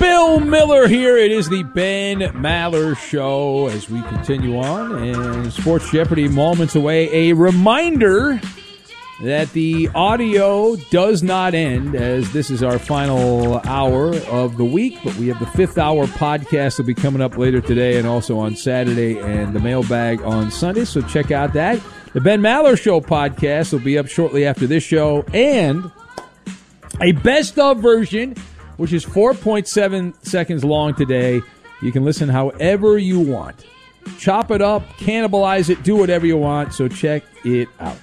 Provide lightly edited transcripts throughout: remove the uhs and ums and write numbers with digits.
Bill Miller here. It is the Ben Maller Show as we continue on. And Sports Jeopardy moments away. A reminder that the audio does not end, as this is our final hour of the week. But we have the 5th hour podcast will be coming up later today and also on Saturday, and the mailbag on Sunday. So check out that. The Ben Maller Show podcast will be up shortly after this show. And a best-of version, which is 4.7 seconds long today. You can listen however you want. Chop it up, cannibalize it, do whatever you want, so check it out.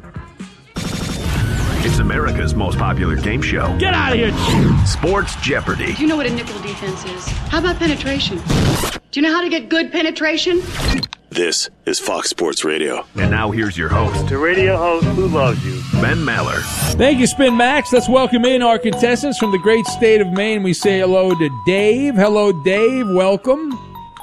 It's America's most popular game show. Get out of here! Sports Jeopardy. Do you know what a nickel defense is? How about penetration? Do you know how to get good penetration? This is Fox Sports Radio. And now here's your host. The radio host who loves you. Ben Maller. Thank you, Spin Max. Let's welcome in our contestants from the great state of Maine. We say hello to Dave. Hello, Dave. Welcome.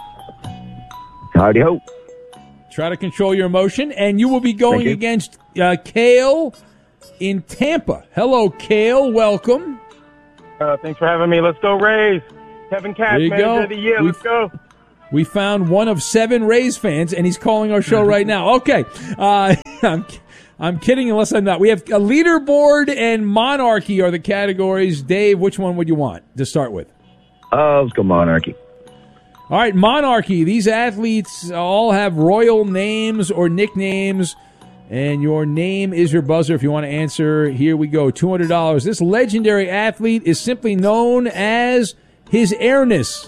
Howdy ho. Try to control your emotion. And you will be going against Kale in Tampa. Hello, Kale. Welcome. Thanks for having me. Let's go Rays. Kevin Cash, There you manager go. of the year. Let's go. We found one of 7 Rays fans, and he's calling our show right now. Okay. I'm kidding unless I'm not. We have a leaderboard and monarchy are the categories. Dave, which one would you want to start with? Let's go Monarchy. All right, monarchy. These athletes all have royal names or nicknames, and your name is your buzzer if you want to answer. Here we go, $200. This legendary athlete is simply known as His Airness.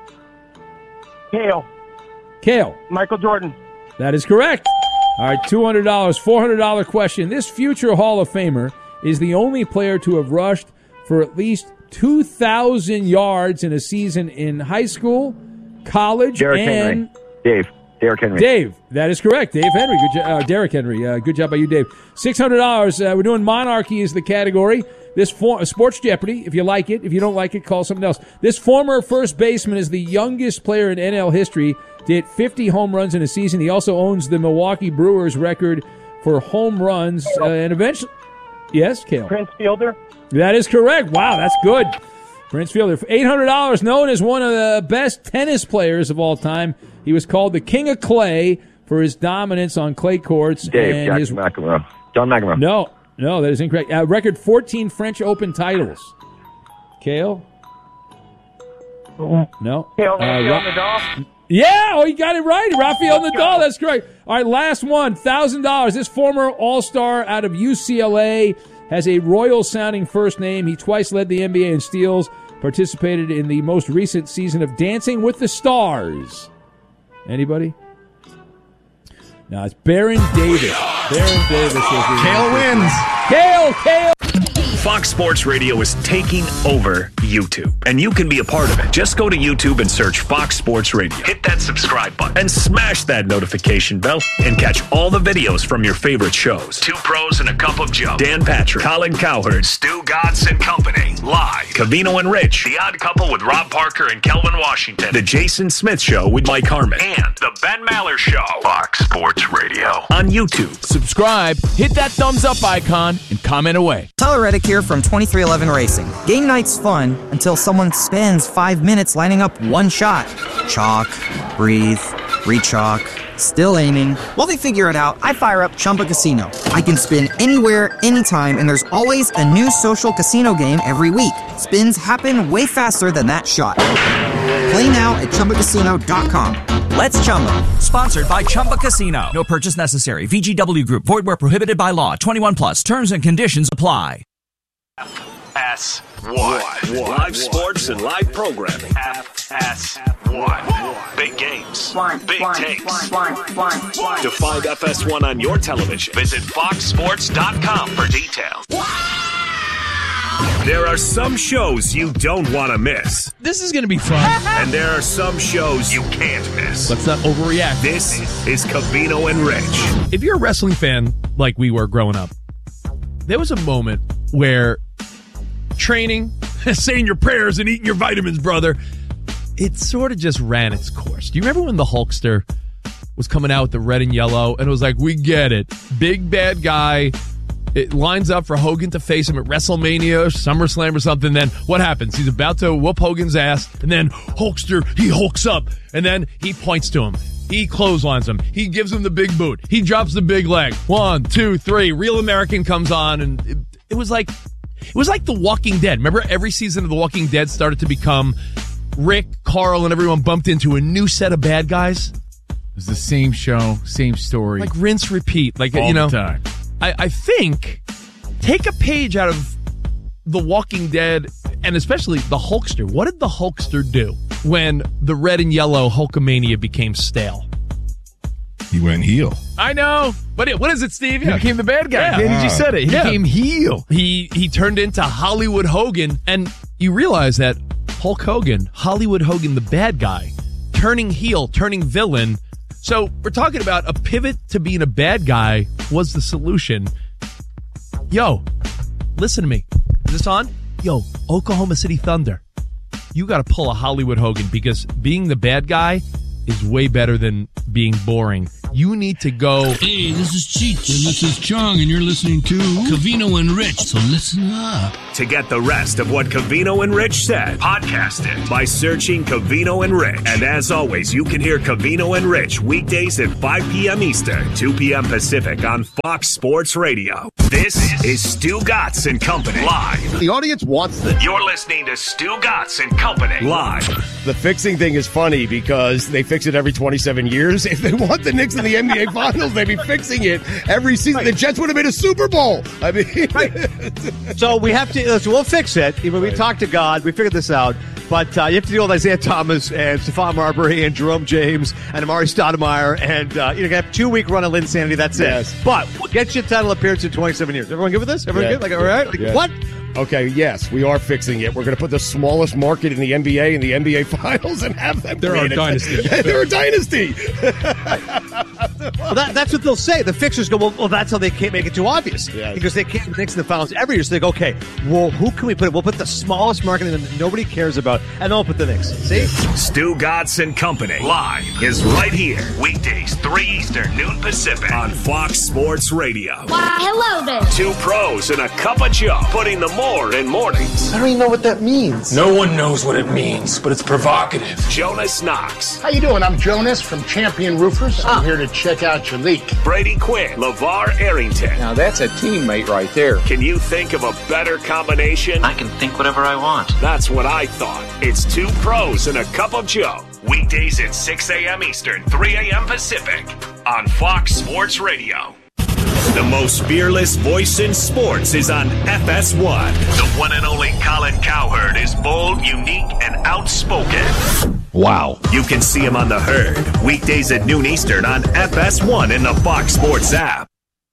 Kale. Michael Jordan. That is correct. All right, $200. $400 question. This future Hall of Famer is the only player to have rushed for at least 2,000 yards in a season in high school, college, Derrick and... Henry. Derrick Henry. Dave, that is correct. Dave Henry. Good job. Derrick Henry. Good job by you, Dave. $600. We're doing monarchy is the category. This Sports Jeopardy, if you like it. If you don't like it, call something else. This former first baseman is the youngest player in NL history. Did 50 home runs in a season. He also owns the Milwaukee Brewers record for home runs. And eventually... Yes, Kale? Prince Fielder. That is correct. Wow, that's good. Prince Fielder. $800, known as one of the best tennis players of all time. He was called the King of Clay for his dominance on clay courts. Dave, and McEnroe. John McEnroe. No, that is incorrect. Record 14 French Open titles. Kale? No. Rafael Nadal. Yeah, you got it right. Rafael Nadal, that's correct. All right, last one, $1,000. This former All-Star out of UCLA has a royal-sounding first name. He twice led the NBA in steals, participated in the most recent season of Dancing with the Stars. Anybody? No, it's Baron Davis. Baron Davis. Kale wins. Kale. Fox Sports Radio is taking over YouTube, and you can be a part of it. Just go to YouTube and search Fox Sports Radio. Hit that subscribe button and smash that notification bell and catch all the videos from your favorite shows. 2 Pros and a Cup of Joe, Dan Patrick, Colin Cowherd, Stu Godson and Company, live, Covino and Rich, The Odd Couple with Rob Parker and Kelvin Washington, The Jason Smith Show with Mike Harmon, and The Ben Maller Show. Fox Sports Radio on YouTube. Subscribe, hit that thumbs up icon, and comment away. Tyler Reddick here from 2311 Racing. Game night's fun until someone spends 5 minutes lining up one shot. Chalk, breathe, re-chalk, still aiming. While they figure it out, I fire up Chumba Casino. I can spin anywhere, anytime, and there's always a new social casino game every week. Spins happen way faster than that shot. Play now at ChumbaCasino.com. Let's Chumba. Sponsored by Chumba Casino. No purchase necessary. VGW Group. Void where prohibited by law. 21 plus. Terms and conditions apply. FS1. Live sports and live programming. FS1. Big games. Big takes. To find FS1 on your television, visit foxsports.com for details. There are some shows you don't want to miss. This is going to be fun. And there are some shows you can't miss. Let's not overreact. This is Covino and Rich. If you're a wrestling fan like we were growing up, there was a moment where training, saying your prayers and eating your vitamins, brother, it sort of just ran its course. Do you remember when the Hulkster was coming out with the red and yellow and it was like, we get it. Big bad guy It lines up for Hogan to face him at WrestleMania or SummerSlam or something. Then what happens? He's about to whoop Hogan's ass, and then Hulkster, he hulks up, and then he points to him. He clotheslines him. He gives him the big boot. He drops the big leg. 1, 2, 3. Real American comes on, and it was like The Walking Dead. Remember, every season of The Walking Dead started to become Rick, Carl, and everyone bumped into a new set of bad guys. It was the same show, same story. Like rinse, repeat. Like, all the time. I think take a page out of The Walking Dead, and especially the Hulkster. What did the Hulkster do when the red and yellow Hulkamania became stale? He went heel. I know. But what is it, Steve? He became the bad guy. Yeah. You said it. He became heel. He turned into Hollywood Hogan, and you realize that Hulk Hogan, Hollywood Hogan, the bad guy, turning heel, turning villain. So we're talking about a pivot to being a bad guy was the solution. Yo, listen to me. Is this on? Yo, Oklahoma City Thunder. You got to pull a Hollywood Hogan, because being the bad guy is way better than being boring. You need to go. Hey, this is Cheech, and this is Chong, and you're listening to Covino and Rich, so listen up. To get the rest of what Covino and Rich said, podcast it by searching Covino and Rich. And as always, you can hear Covino and Rich weekdays at 5 p.m. Eastern, 2 p.m. Pacific on Fox Sports Radio. This is Stu Gatz and Company live. The audience wants this. You're listening to Stu Gatz and Company live. The fixing thing is funny because they fix it every 27 years. If they want the Knicks in the NBA Finals, they'd be fixing it every season. The Jets would have made a Super Bowl. I mean, So we have to. We'll fix it. We talked to God. We figured this out. But you have to deal with Isaiah Thomas and Stephon Marbury and Jerome James and Amari Stoudemire. And you're going to have a 2-week run of Linsanity. That's it. But we'll get you a title appearance in 27 years. Everyone good with this? Everyone good? Like, all right? Like, what? Okay, yes, we are fixing it. We're going to put the smallest market in the NBA in the NBA Finals and have them. They're our dynasty. They're a dynasty. Well, that's what they'll say. The fixers go, well, that's how they can't make it too obvious. Yes. Because they can't mix in the finals every year. So they go, okay, well, who can we put? We'll put the smallest market in that nobody cares about, and then we'll put the Knicks. See? Stu Gatz and Company live is right here. Weekdays, 3 Eastern, noon Pacific on Fox Sports Radio. Why, hello there. 2 pros and a cup of Joe, putting the more in mornings. I don't even know what that means. No one knows what it means, but it's provocative. Jonas Knox. How you doing? I'm Jonas from Champion Roofers. I'm here to check out your leak. Brady Quinn. LeVar Arrington. Now that's a teammate right there. Can you think of a better combination? I can think whatever I want. That's what I thought. It's 2 pros and a cup of Joe. Weekdays at 6 a.m. Eastern, 3 a.m. Pacific on Fox Sports Radio. The most fearless voice in sports is on FS1. The one and only Colin Cowherd is bold, unique, and outspoken. Wow. You can see him on The Herd, weekdays at noon Eastern on FS1 in the Fox Sports app.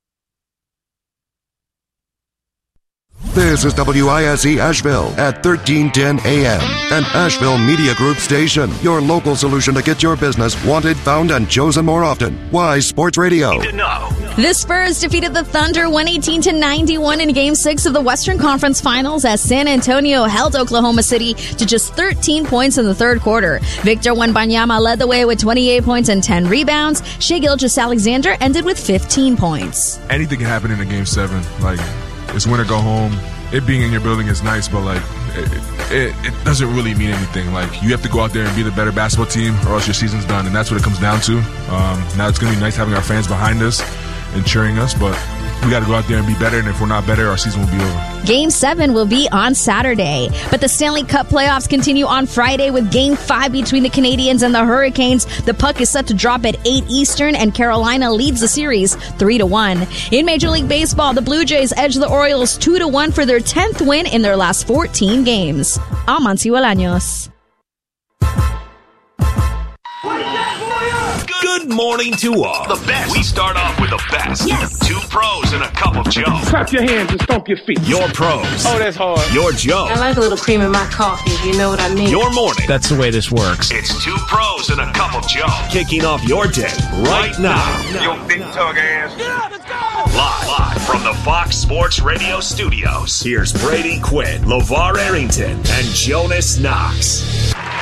This is WISE Asheville at 1310 AM, an Asheville Media Group station. Your local solution to get your business wanted, found, and chosen more often. Wise Sports Radio. The Spurs defeated the Thunder 118-91 in Game 6 of the Western Conference Finals as San Antonio held Oklahoma City to just 13 points in the third quarter. Victor Wembanyama led the way with 28 points and 10 rebounds. Shai Gilgeous-Alexander ended with 15 points. Anything can happen in a Game 7. Like, it's win or go home. It being in your building is nice, but like it doesn't really mean anything. Like, you have to go out there and be the better basketball team, or else your season's done, and that's what it comes down to. Now it's gonna be nice having our fans behind us and cheering us, but we got to go out there and be better, and if we're not better, our season will be over. Game 7 will be on Saturday, but the Stanley Cup playoffs continue on Friday with Game 5 between the Canadiens and the Hurricanes. The puck is set to drop at 8 Eastern, and Carolina leads the series 3-1. In Major League Baseball, the Blue Jays edge the Orioles 2-1 for their 10th win in their last 14 games. I'm Amancio Bolaños. Good morning to all. The best. We start off with the best. Yes. 2 pros and a cup of Joe. Clap your hands and stomp your feet. Your pros. Oh, that's hard. Your Joe. I like a little cream in my coffee, if you know what I mean. Your morning. That's the way this works. It's 2 pros and a cup of Joe. Kicking off your day right now. Your big tug ass. Yeah, let's go. Live from the Fox Sports Radio studios. Here's Brady Quinn, LeVar Arrington, and Jonas Knox.